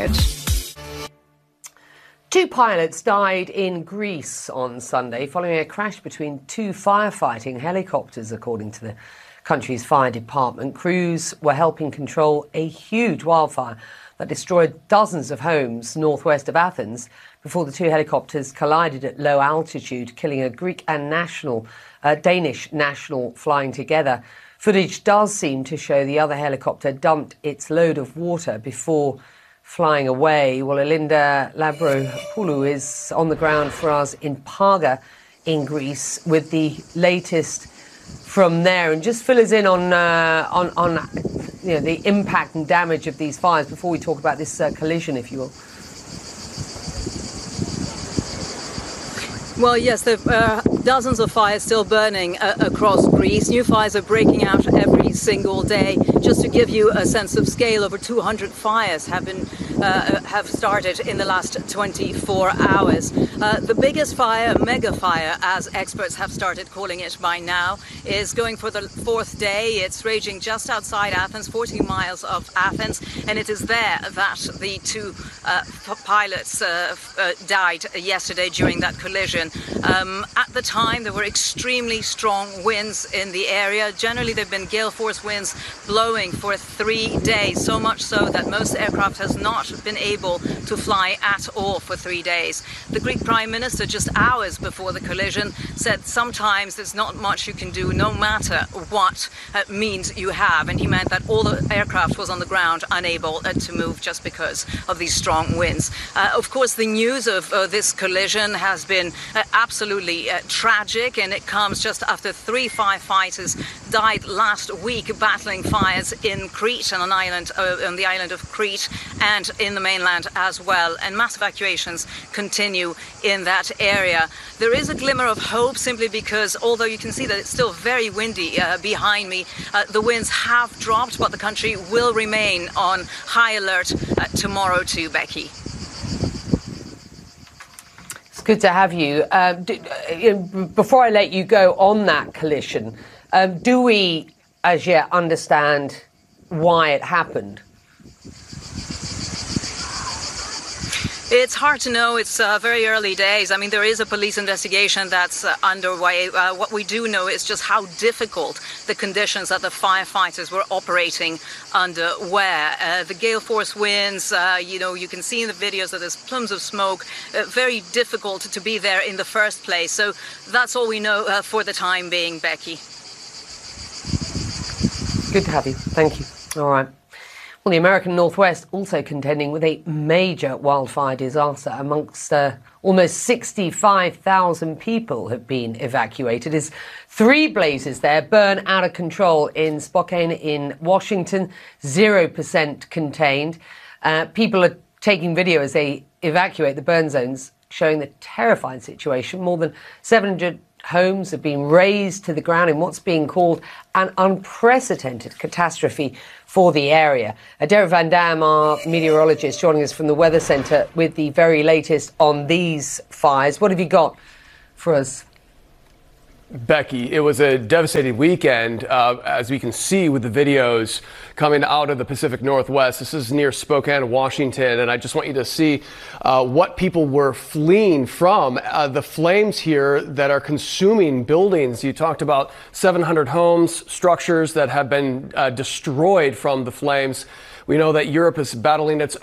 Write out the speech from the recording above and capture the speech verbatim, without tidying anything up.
package. Two pilots died in Greece on Sunday following a crash between two firefighting helicopters, according to the country's fire department. Crews were helping control a huge wildfire that destroyed dozens of homes northwest of Athens before the two helicopters collided at low altitude, killing a Greek and national, uh, Danish national flying together. Footage does seem to show the other helicopter dumped its load of water before flying away. Well, Elinda Labropoulou is on the ground for us in Parga in Greece with the latest from there, and just fill us in on uh, on on you know the impact and damage of these fires before we talk about this uh, collision, if you will. Well, yes, there are uh, dozens of fires still burning uh, across Greece. New fires are breaking out every single day. Just to give you a sense of scale, over two hundred fires have been uh, have started in the last twenty-four hours. Uh, the biggest fire, mega fire, as experts have started calling it by now, is going for the fourth day. It's raging just outside Athens, forty miles of Athens, and it is there that the two uh, pilots uh, uh, died yesterday during that collision. Um, at the time, there were extremely strong winds in the area. Generally, there have been gale force winds blowing for three days, so much so that most aircraft has not been able to fly at all for three days. The Greek Prime Minister, just hours before the collision, said sometimes there's not much you can do, no matter what uh, means you have. And he meant that all the aircraft was on the ground, unable uh, to move just because of these strong winds. Uh, of course, the news of uh, this collision has been uh, absolutely uh, tragic, and it comes just after three firefighters died last week battling fires in Crete, on an island, uh, on the island of Crete, and in the mainland as well. And mass evacuations continue in that area. There is a glimmer of hope, simply because, although you can see that it's still very windy uh, behind me, uh, the winds have dropped, but the country will remain on high alert uh, tomorrow too, Becky. It's good to have you. Uh, do, uh, before I let you go on that collision, um, do we as yet understand why it happened? It's hard to know. It's uh, very early days. I mean, there is a police investigation that's uh, underway. Uh, what we do know is just how difficult the conditions that the firefighters were operating under were. Uh, the gale force winds, uh, you know, you can see in the videos that there's plumes of smoke. Uh, very difficult to be there in the first place. So that's all we know uh, for the time being, Becky. Good to have you. Thank you. All right. Well, the American Northwest also contending with a major wildfire disaster. Amongst uh, almost sixty-five thousand people have been evacuated as three blazes there burn out of control in Spokane in Washington, zero percent contained. Uh, people are taking video as they evacuate the burn zones, showing the terrifying situation. More than seven hundred homes have been razed to the ground in what's being called an unprecedented catastrophe for the area. Uh, Derek Van Dam, our meteorologist, joining us from the Weather Centre with the very latest on these fires. What have you got for us? Becky, it was a devastating weekend, uh, as we can see with the videos coming out of the Pacific Northwest. This is near Spokane, Washington, and I just want you to see uh, what people were fleeing from. Uh, the flames here that are consuming buildings. You talked about seven hundred homes, structures that have been uh, destroyed from the flames. We know that Europe is battling its